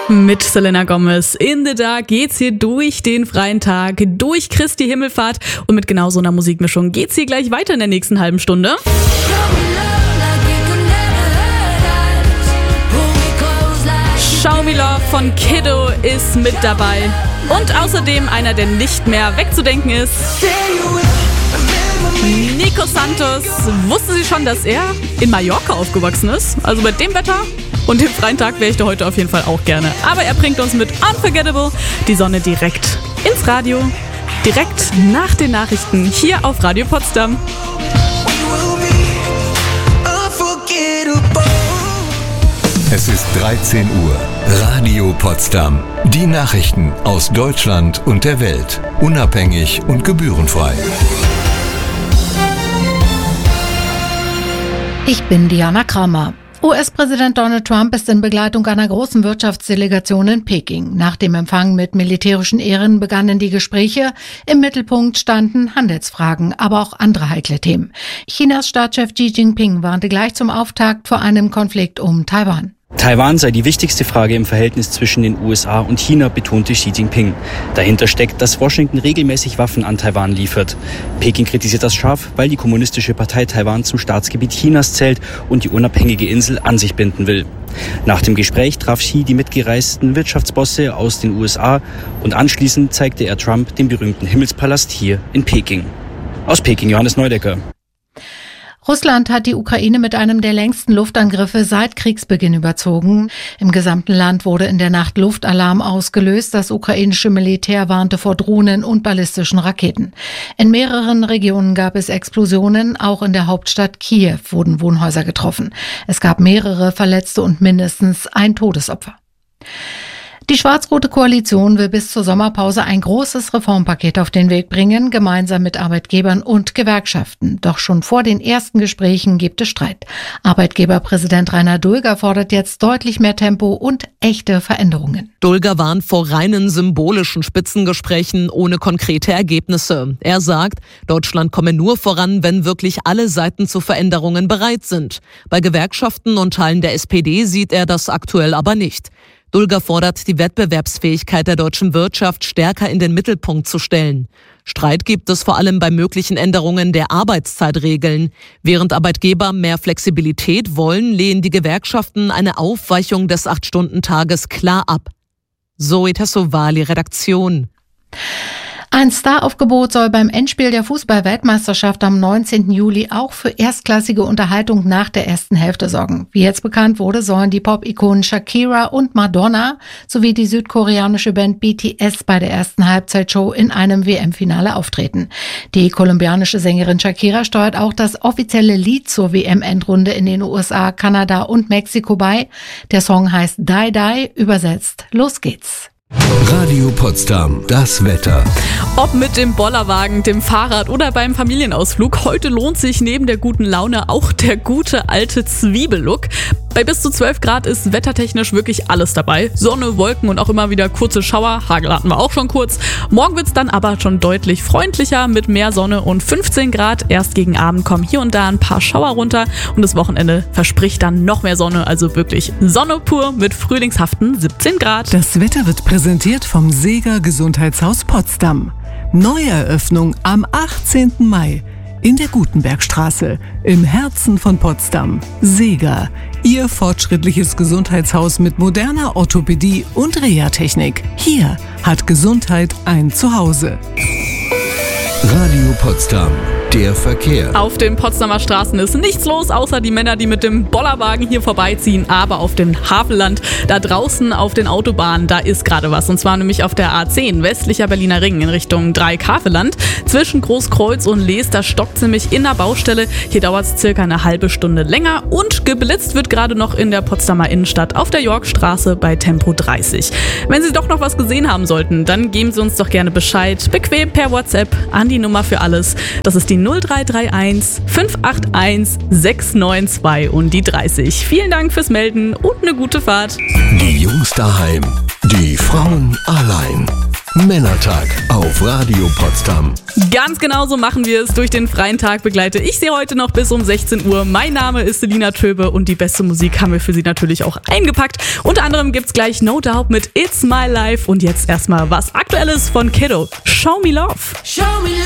Mit Selena Gomez. In the Dark geht's hier durch den freien Tag, durch Christi Himmelfahrt. Und mit genau so einer Musikmischung geht's hier gleich weiter in der nächsten halben Stunde. Show Me Love von Kiddo ist mit dabei. Und außerdem einer, der nicht mehr wegzudenken ist. Nico Santos. Wussten Sie schon, dass er in Mallorca aufgewachsen ist? Also bei dem Wetter und dem freien Tag wäre ich da heute auf jeden Fall auch gerne. Aber er bringt uns mit Unforgettable die Sonne direkt ins Radio. Direkt nach den Nachrichten hier auf Radio Potsdam. Es ist 13 Uhr. Radio Potsdam. Die Nachrichten aus Deutschland und der Welt. Unabhängig und gebührenfrei. Ich bin Diana Kramer. US-Präsident Donald Trump ist in Begleitung einer großen Wirtschaftsdelegation in Peking. Nach dem Empfang mit militärischen Ehren begannen die Gespräche. Im Mittelpunkt standen Handelsfragen, aber auch andere heikle Themen. Chinas Staatschef Xi Jinping warnte gleich zum Auftakt vor einem Konflikt um Taiwan. Taiwan sei die wichtigste Frage im Verhältnis zwischen den USA und China, betonte Xi Jinping. Dahinter steckt, dass Washington regelmäßig Waffen an Taiwan liefert. Peking kritisiert das scharf, weil die Kommunistische Partei Taiwan zum Staatsgebiet Chinas zählt und die unabhängige Insel an sich binden will. Nach dem Gespräch traf Xi die mitgereisten Wirtschaftsbosse aus den USA und anschließend zeigte er Trump den berühmten Himmelspalast hier in Peking. Aus Peking Johannes Neudecker. Russland hat die Ukraine mit einem der längsten Luftangriffe seit Kriegsbeginn überzogen. Im gesamten Land wurde in der Nacht Luftalarm ausgelöst. Das ukrainische Militär warnte vor Drohnen und ballistischen Raketen. In mehreren Regionen gab es Explosionen. Auch in der Hauptstadt Kiew wurden Wohnhäuser getroffen. Es gab mehrere Verletzte und mindestens ein Todesopfer. Die schwarz-rote Koalition will bis zur Sommerpause ein großes Reformpaket auf den Weg bringen, gemeinsam mit Arbeitgebern und Gewerkschaften. Doch schon vor den ersten Gesprächen gibt es Streit. Arbeitgeberpräsident Rainer Dulger fordert jetzt deutlich mehr Tempo und echte Veränderungen. Dulger warnt vor reinen symbolischen Spitzengesprächen ohne konkrete Ergebnisse. Er sagt, Deutschland komme nur voran, wenn wirklich alle Seiten zu Veränderungen bereit sind. Bei Gewerkschaften und Teilen der SPD sieht er das aktuell aber nicht. Dulger fordert, die Wettbewerbsfähigkeit der deutschen Wirtschaft stärker in den Mittelpunkt zu stellen. Streit gibt es vor allem bei möglichen Änderungen der Arbeitszeitregeln. Während Arbeitgeber mehr Flexibilität wollen, lehnen die Gewerkschaften eine Aufweichung des 8-Stunden-Tages klar ab. Zoe Tassovali, Redaktion. Ein Staraufgebot soll beim Endspiel der Fußball-Weltmeisterschaft am 19. Juli auch für erstklassige Unterhaltung nach der ersten Hälfte sorgen. Wie jetzt bekannt wurde, sollen die Pop-Ikonen Shakira und Madonna sowie die südkoreanische Band BTS bei der ersten Halbzeitshow in einem WM-Finale auftreten. Die kolumbianische Sängerin Shakira steuert auch das offizielle Lied zur WM-Endrunde in den USA, Kanada und Mexiko bei. Der Song heißt Die Die, übersetzt Los geht's. Radio Potsdam, das Wetter. Ob mit dem Bollerwagen, dem Fahrrad oder beim Familienausflug, heute lohnt sich neben der guten Laune auch der gute alte Zwiebellook. Bei bis zu 12 Grad ist wettertechnisch wirklich alles dabei. Sonne, Wolken und auch immer wieder kurze Schauer. Hagel hatten wir auch schon kurz. Morgen wird's dann aber schon deutlich freundlicher mit mehr Sonne und 15 Grad. Erst gegen Abend kommen hier und da ein paar Schauer runter und das Wochenende verspricht dann noch mehr Sonne. Also wirklich Sonne pur mit frühlingshaften 17 Grad. Das Wetter wird präsentiert vom Seeger Gesundheitshaus Potsdam. Neueröffnung am 18. Mai. In der Gutenbergstraße, im Herzen von Potsdam. Seeger, Ihr fortschrittliches Gesundheitshaus mit moderner Orthopädie und Reha-Technik. Hier hat Gesundheit ein Zuhause. Radio Potsdam, der Verkehr. Auf den Potsdamer Straßen ist nichts los, außer die Männer, die mit dem Bollerwagen hier vorbeiziehen. Aber auf dem Havelland, da draußen auf den Autobahnen, da ist gerade was. Und zwar nämlich auf der A10, westlicher Berliner Ring in Richtung Dreieck-Havelland. Zwischen Großkreuz und Lees, da stockt nämlich in der Baustelle. Hier dauert es circa eine halbe Stunde länger. Und geblitzt wird gerade noch in der Potsdamer Innenstadt auf der Yorkstraße bei Tempo 30. Wenn Sie doch noch was gesehen haben sollten, dann geben Sie uns doch gerne Bescheid. Bequem per WhatsApp an die Nummer für alles. Das ist die 0331 581 692 und die 30. Vielen Dank fürs Melden und eine gute Fahrt. Die Jungs daheim, die Frauen allein. Männertag auf Radio Potsdam. Ganz genau so machen wir es. Durch den freien Tag begleite ich Sie heute noch bis um 16 Uhr. Mein Name ist Selina Töbe und die beste Musik haben wir für Sie natürlich auch eingepackt. Unter anderem gibt's gleich No Doubt mit It's My Life und jetzt erstmal was Aktuelles von Kiddo. Show Me Love. Show me love.